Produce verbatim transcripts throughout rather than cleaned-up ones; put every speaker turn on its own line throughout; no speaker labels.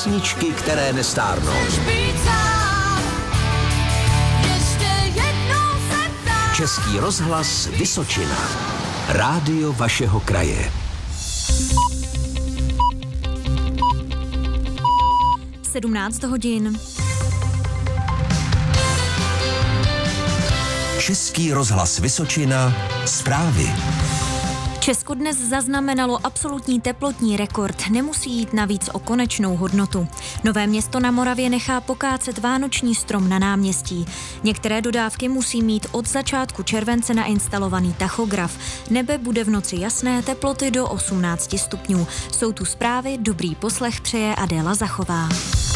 Písničky, které nestárnou. Český rozhlas Vysočina. Rádio vašeho kraje.
sedmnáct hodin.
Český rozhlas Vysočina. Zprávy.
Česko dnes zaznamenalo absolutní teplotní rekord. Nemusí jít navíc o konečnou hodnotu. Nové Město na Moravě nechá pokácet vánoční strom na náměstí. Některé dodávky musí mít od začátku července nainstalovaný tachograf. Nebe bude v noci jasné, teploty do osmnáct stupňů. Jsou tu zprávy, dobrý poslech přeje Adéla Zachová.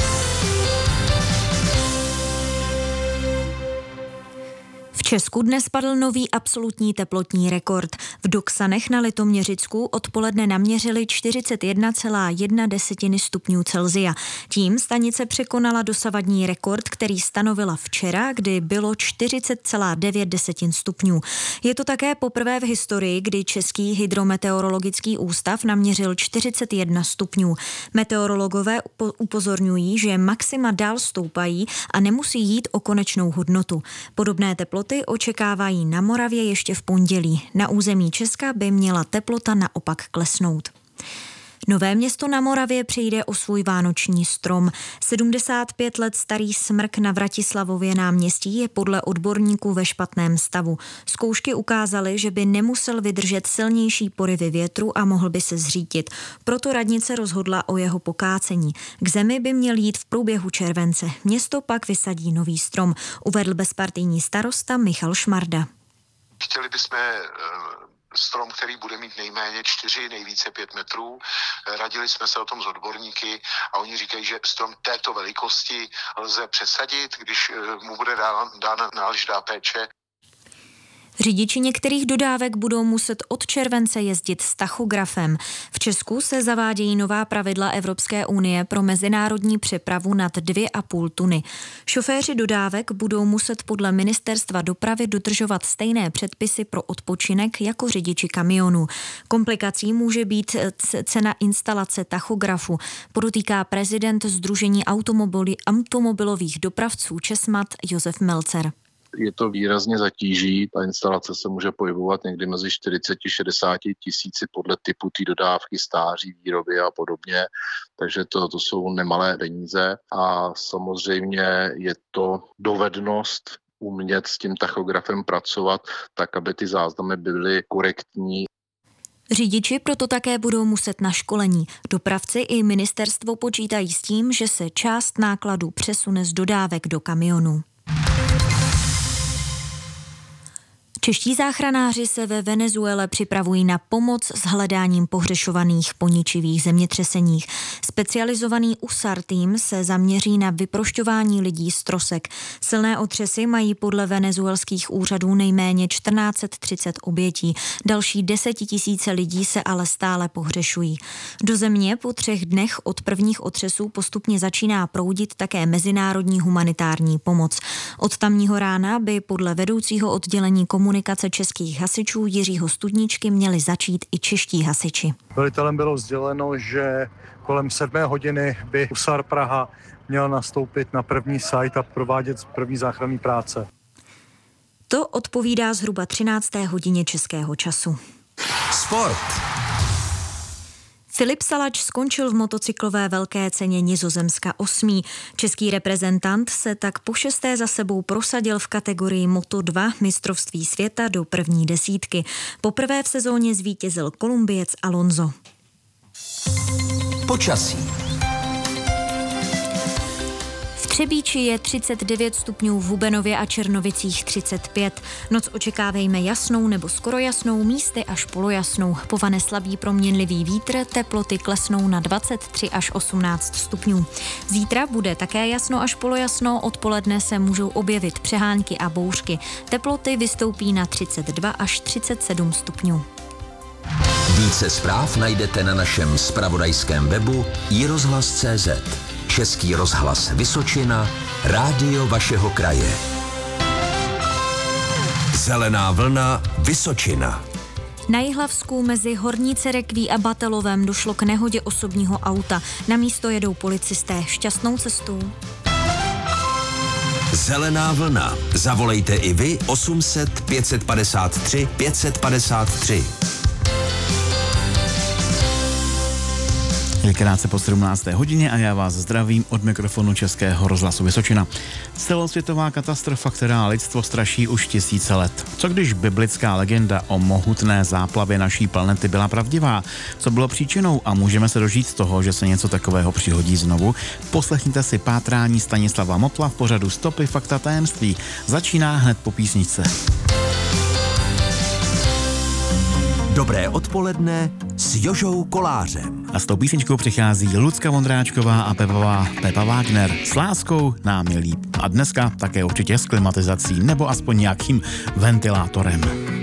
V Česku dnes padl nový absolutní teplotní rekord. V Doksanech na Litoměřicku odpoledne naměřili čtyřicet jedna celá jedna stupňů Celsia. Tím stanice překonala dosavadní rekord, který stanovila včera, kdy bylo čtyřicet celá devět stupňů. Je to také poprvé v historii, kdy Český hydrometeorologický ústav naměřil čtyřicet jedna stupňů. Meteorologové upozorňují, že maxima dál stoupají a nemusí jít o konečnou hodnotu. Podobné teploty očekávají na Moravě ještě v pondělí. Na území Česka by měla teplota naopak klesnout. Nové Město na Moravě přijde o svůj vánoční strom. sedmdesát pět let starý smrk na Vratislavově náměstí je podle odborníků ve špatném stavu. Zkoušky ukázaly, že by nemusel vydržet silnější porivy větru a mohl by se zřítit. Proto radnice rozhodla o jeho pokácení. K zemi by měl jít v průběhu července. Město pak vysadí nový strom, uvedl bezpartijní starosta Michal Šmarda.
Chtěli bychom strom, který bude mít nejméně čtyři, nejvíce pět metrů. Radili jsme se o tom s odborníky a oni říkají, že strom této velikosti lze přesadit, když mu bude dána, dána náležitá péče.
Řidiči některých dodávek budou muset od července jezdit s tachografem. V Česku se zavádějí nová pravidla Evropské unie pro mezinárodní přepravu nad dvě a půl tuny. Šoféři dodávek budou muset podle Ministerstva dopravy dodržovat stejné předpisy pro odpočinek jako řidiči kamionů. Komplikací může být cena instalace tachografu, podotýká prezident Sdružení automobilových dopravců Česmat Josef Melcer.
Je to výrazně zatíží, ta instalace se může pohybovat někdy mezi čtyřicet až šedesát tisíci podle typu té dodávky, stáří, výroby a podobně, takže to, to jsou nemalé peníze a samozřejmě je to dovednost umět s tím tachografem pracovat tak, aby ty záznamy byly korektní.
Řidiči proto také budou muset na školení. Dopravci i ministerstvo počítají s tím, že se část nákladů přesune z dodávek do kamionů. Čeští záchranáři se ve Venezuele připravují na pomoc s hledáním pohřešovaných po ničivých zemětřeseních. Specializovaný U S A R tým se zaměří na vyprošťování lidí z trosek. Silné otřesy mají podle venezuelských úřadů nejméně čtrnáct set třicet obětí. Další desetitisíce lidí se ale stále pohřešují. Do země po třech dnech od prvních otřesů postupně začíná proudit také mezinárodní humanitární pomoc. Od tamního rána by podle vedoucího oddělení komunikace komunikace českých hasičů Jiřího Studničky měli začít i čeští hasiči.
Velitelem bylo sděleno, že kolem sedmé hodiny by U S A R Praha měl nastoupit na první site a provádět první záchranné práce.
To odpovídá zhruba třinácté hodině českého času.
Sport.
Filip Salač skončil v motocyklové velké ceně Nizozemska osmý. Český reprezentant se tak po šesté za sebou prosadil v kategorii Moto dva mistrovství světa do první desítky. Poprvé v sezóně zvítězil Kolumbiec Alonso.
Počasí.
V Třebíči je třicet devět stupňů, v Hubenově a Černovicích třicet pět. Noc očekávejme jasnou nebo skoro jasnou, místy až polojasnou. Povane slabý proměnlivý vítr, teploty klesnou na dvacet tři až osmnáct stupňů. Zítra bude také jasno až polojasno, odpoledne se můžou objevit přehánky a bouřky. Teploty vystoupí na třicet dva až třicet sedm stupňů.
Více zpráv najdete na našem zpravodajském webu i rozhlas tečka cé zet. Český rozhlas Vysočina, rádio vašeho kraje. Zelená vlna Vysočina.
Na Jihlavsku mezi Horní Cerekví a Batelovem došlo k nehodě osobního auta. Na místo jedou policisté. Šťastnou cestu.
Zelená vlna. Zavolejte i vy osm set pět padesát tři pět padesát tři.
Je krátce po sedmnácté hodině a já vás zdravím od mikrofonu Českého rozhlasu Vysočina. Celosvětová katastrofa, která lidstvo straší už tisíce let. Co když biblická legenda o mohutné záplavě naší planety byla pravdivá? Co bylo příčinou a můžeme se dožít z toho, že se něco takového přihodí znovu? Poslechněte si pátrání Stanislava Motla v pořadu Stopy, fakta, tajemství. Začíná hned po písničce.
Dobré odpoledne s Jožou Kolářem.
A s tou písničkou přichází Lucka Vondráčková a Pepa, Pepa Wagner. S láskou nám je líp. A dneska také určitě s klimatizací nebo aspoň nějakým ventilátorem.